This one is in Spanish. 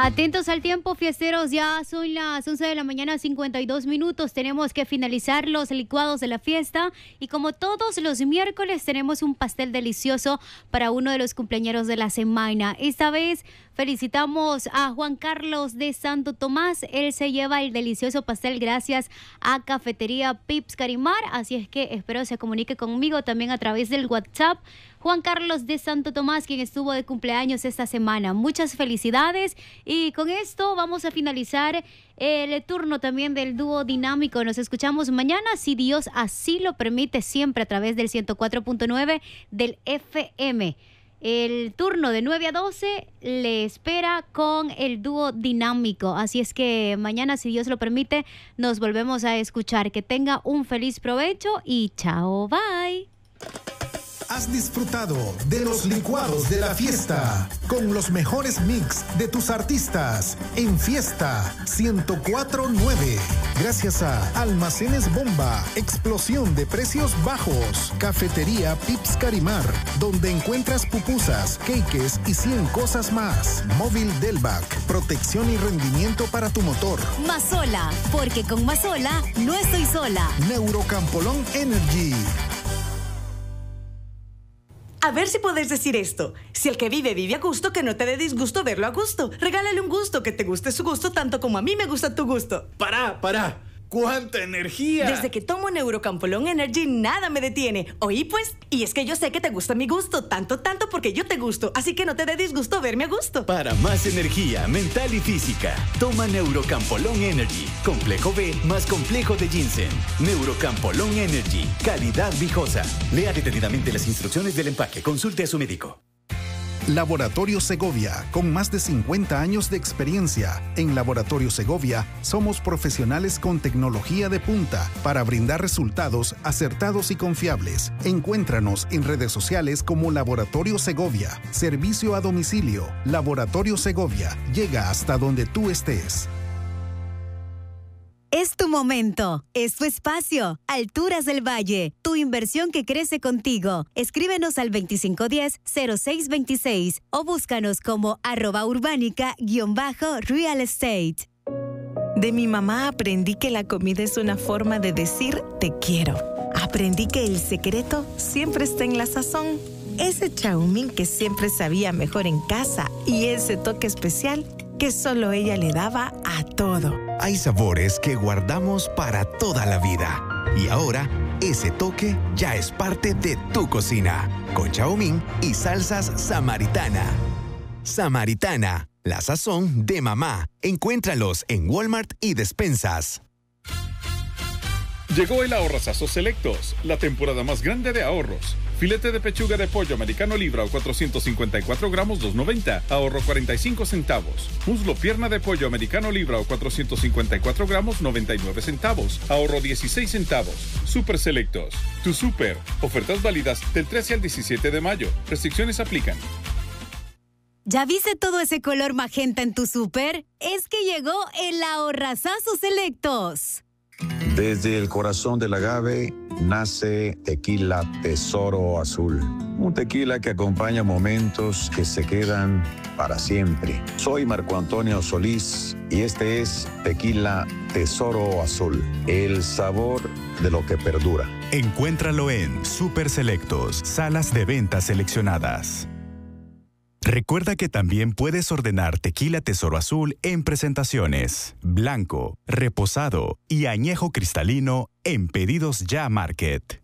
Atentos al tiempo, fiesteros, ya son las 11 de la mañana, 52 minutos. Tenemos que finalizar los licuados de la fiesta y como todos los miércoles tenemos un pastel delicioso para uno de los cumpleañeros de la semana. Esta vez felicitamos a Juan Carlos de Santo Tomás. Él se lleva el delicioso pastel gracias a Cafetería Pips Carimar. Así es que espero se comunique conmigo también a través del WhatsApp. Juan Carlos de Santo Tomás, quien estuvo de cumpleaños esta semana. Muchas felicidades. Y con esto vamos a finalizar el turno también del dúo dinámico. Nos escuchamos mañana, si Dios así lo permite, siempre a través del 104.9 del FM. El turno de 9 a 12 le espera con el dúo dinámico. Así es que mañana, si Dios lo permite, nos volvemos a escuchar. Que tenga un feliz provecho y chao, bye. Has disfrutado de los licuados de la fiesta con los mejores mix de tus artistas en Fiesta 104.9. Gracias a Almacenes Bomba, explosión de precios bajos. Cafetería Pips Carimar, donde encuentras pupusas, cakes y 100 cosas más. Móvil Delvac, protección y rendimiento para tu motor. Mazola, porque con Mazola no estoy sola. Neurocampolón Energy. A ver si podés decir esto. Si el que vive, vive a gusto, que no te dé disgusto verlo a gusto. Regálale un gusto, que te guste su gusto tanto como a mí me gusta tu gusto. ¡Para! ¡Cuánta energía! Desde que tomo Neurocampolón Energy, nada me detiene. ¿Oí pues? Y es que yo sé que te gusta mi gusto, tanto porque yo te gusto. Así que no te dé disgusto verme a gusto. Para más energía mental y física, toma Neurocampolón Energy. Complejo B más complejo de ginseng. Neurocampolón Energy. Calidad viejosa. Lea detenidamente las instrucciones del empaque. Consulte a su médico. Laboratorio Segovia, con más de 50 años de experiencia. En Laboratorio Segovia somos profesionales con tecnología de punta para brindar resultados acertados y confiables. Encuéntranos en redes sociales como Laboratorio Segovia. Servicio a domicilio. Laboratorio Segovia llega hasta donde tú estés. Es tu momento, es tu espacio. Alturas del Valle, tu inversión que crece contigo. Escríbenos al 2510-0626 o búscanos como @urbánica_real estate. De mi mamá aprendí que la comida es una forma de decir te quiero. Aprendí que el secreto siempre está en la sazón. Ese chaumín que siempre sabía mejor en casa y ese toque especial que solo ella le daba a todo. Hay sabores que guardamos para toda la vida. Y ahora, ese toque ya es parte de tu cocina. Con chaumín y salsas Samaritana. Samaritana, la sazón de mamá. Encuéntralos en Walmart y despensas. Llegó el Ahorrazazo Selectos, la temporada más grande de ahorros. Filete de pechuga de pollo americano libra o 454 gramos, $2.90, ahorro 45 centavos. Muslo pierna de pollo americano libra o 454 gramos, 99 centavos, ahorro 16 centavos. Super Selectos, tu super. Ofertas válidas del 13 al 17 de mayo. Restricciones aplican. ¿Ya viste todo ese color magenta en tu súper? Es que llegó el Ahorrazazo Selectos. Desde el corazón del agave nace Tequila Tesoro Azul. Un tequila que acompaña momentos que se quedan para siempre. Soy Marco Antonio Solís y este es Tequila Tesoro Azul. El sabor de lo que perdura. Encuéntralo en Super Selectos, salas de ventas seleccionadas. Recuerda que también puedes ordenar Tequila Tesoro Azul en presentaciones, blanco, reposado y añejo cristalino en Pedidos Ya Market.